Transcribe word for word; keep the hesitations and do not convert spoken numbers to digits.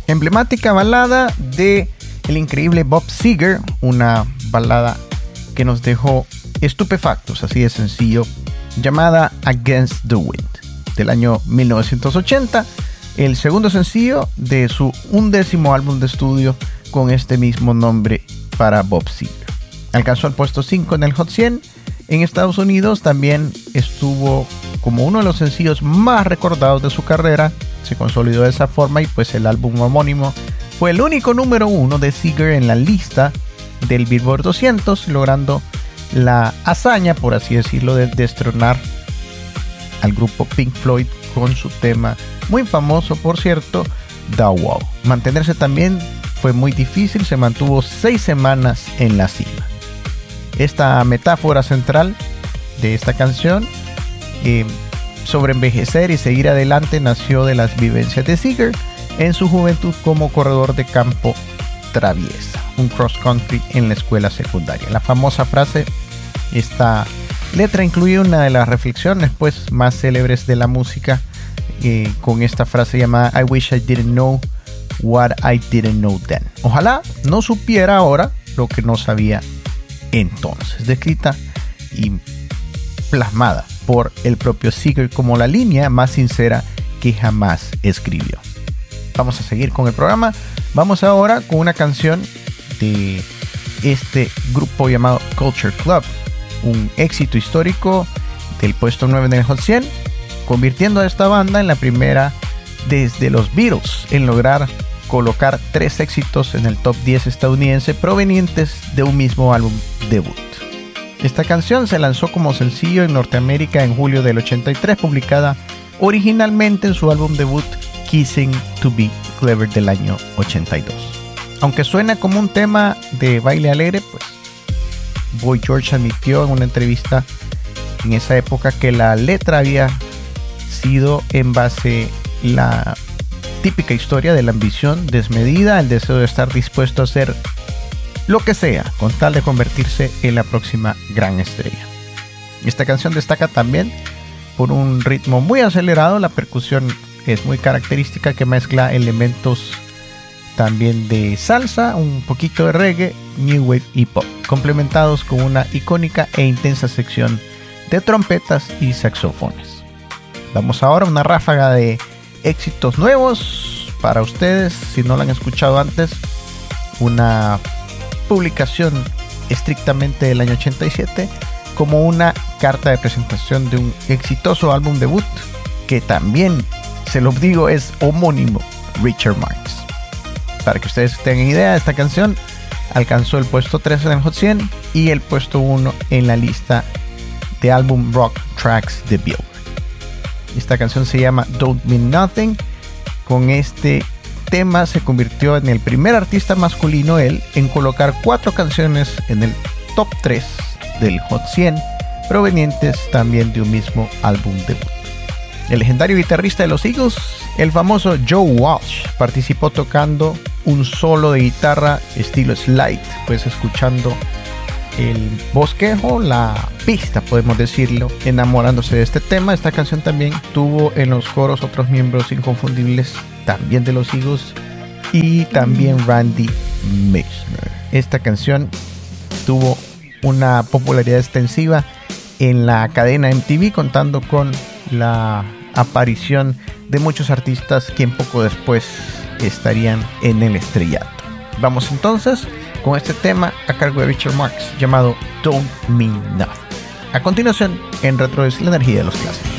emblemática balada de el increíble Bob Seger, una balada que nos dejó estupefactos, así de sencillo, llamada Against the Wind, del año mil novecientos ochenta, el segundo sencillo de su undécimo álbum de estudio con este mismo nombre para Bob Seger. Alcanzó el puesto cinco en el Hot cien. En Estados Unidos también estuvo como uno de los sencillos más recordados de su carrera. Se consolidó de esa forma y pues el álbum homónimo fue el único número uno de Seger en la lista del Billboard doscientos, logrando la hazaña, por así decirlo, de destronar al grupo Pink Floyd con su tema muy famoso, por cierto, The Wall. Mantenerse también fue muy difícil, se mantuvo seis semanas en la cima. Esta metáfora central de esta canción eh, sobre envejecer y seguir adelante nació de las vivencias de Seger en su juventud como corredor de campo traviesa, un cross country en la escuela secundaria. La famosa frase, esta letra incluye una de las reflexiones pues más célebres de la música, eh, con esta frase llamada I wish I didn't know what I didn't know then. Ojalá no supiera ahora lo que no sabía entonces, descrita y plasmada por el propio Seger como la línea más sincera que jamás escribió. Vamos a seguir con el programa. Vamos ahora con una canción de este grupo llamado Culture Club, un éxito histórico del puesto nueve en el Hot cien, convirtiendo a esta banda en la primera desde los Beatles en lograr colocar tres éxitos en el top diez estadounidense provenientes de un mismo álbum debut. Esta canción se lanzó como sencillo en Norteamérica en julio del ochenta y tres, publicada originalmente en su álbum debut Kissing to Be Clever del año ochenta y dos. Aunque suena como un tema de baile alegre, pues Boy George admitió en una entrevista en esa época que la letra había sido en base a la típica historia de la ambición desmedida, el deseo de estar dispuesto a hacer lo que sea con tal de convertirse en la próxima gran estrella. Esta canción destaca también por un ritmo muy acelerado. La percusión es muy característica, que mezcla elementos también de salsa, un poquito de reggae, new wave y pop, complementados con una icónica e intensa sección de trompetas y saxofones. Vamos ahora a una ráfaga de éxitos nuevos para ustedes, si no lo han escuchado antes. Una publicación estrictamente del año ochenta y siete como una carta de presentación de un exitoso álbum debut que también, se lo digo, es homónimo, Richard Marx. Para que ustedes tengan idea, esta canción alcanzó el puesto tres en el Hot cien y el puesto uno en la lista de álbum rock tracks de Billboard. Esta canción se llama Don't Mean Nothing. Con este tema se convirtió en el primer artista masculino, él, en colocar cuatro canciones en el top tres del Hot cien, provenientes también de un mismo álbum debut. El legendario guitarrista de los Eagles, el famoso Joe Walsh, participó tocando un solo de guitarra estilo slide, pues escuchando el bosquejo, la pista, podemos decirlo, enamorándose de este tema. Esta canción también tuvo en los coros otros miembros inconfundibles también de los Eagles y también Randy Meisner. Esta canción tuvo una popularidad extensiva en la cadena M T V, contando con la aparición de muchos artistas quien poco después estarían en el estrellato. Vamos entonces con este tema a cargo de Richard Marx llamado Don't Mean Nothing. A continuación, en Retro es la energía de los clásicos.